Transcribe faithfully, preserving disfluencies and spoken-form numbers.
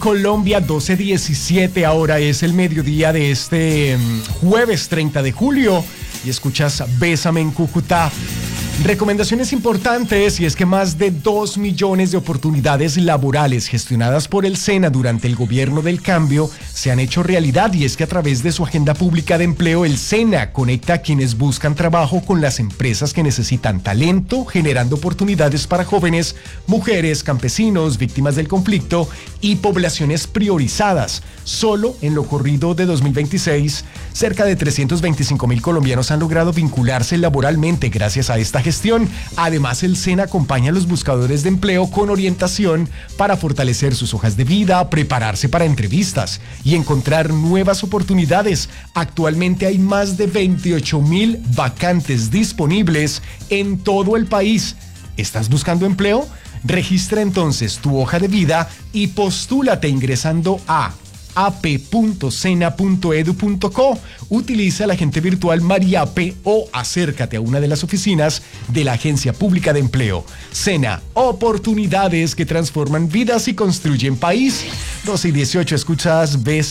Colombia, doce diecisiete. Ahora es el mediodía de este jueves treinta de julio y escuchas Bésame en Cúcuta. Recomendaciones importantes, y es que más de dos millones de oportunidades laborales gestionadas por el SENA durante el gobierno del cambio se han hecho realidad, y es que a través de su agenda pública de empleo, el SENA conecta a quienes buscan trabajo con las empresas que necesitan talento, generando oportunidades para jóvenes, mujeres, campesinos, víctimas del conflicto y poblaciones priorizadas. Solo en lo corrido de dos mil veintiséis, cerca de trescientos veinticinco mil colombianos han logrado vincularse laboralmente gracias a esta gestión. Además, el SENA acompaña a los buscadores de empleo con orientación para fortalecer sus hojas de vida, prepararse para entrevistas y encontrar nuevas oportunidades. Actualmente hay más de veintiocho mil vacantes disponibles en todo el país. ¿Estás buscando empleo? Registra entonces tu hoja de vida y postúlate ingresando a a p punto sena punto edu punto co. Utiliza la agente virtual Mariape o acércate a una de las oficinas de la Agencia Pública de Empleo. SENA, oportunidades que transforman vidas y construyen país. doce y dieciocho, escuchas, ves